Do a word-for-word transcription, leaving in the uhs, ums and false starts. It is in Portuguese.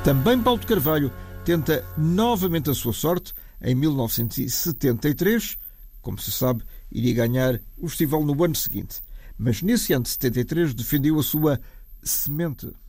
Também Paulo de Carvalho tenta novamente a sua sorte em mil novecentos e setenta e três. Como se sabe, iria ganhar o festival no ano seguinte. Mas nesse ano de setenta e três defendeu a sua Semente.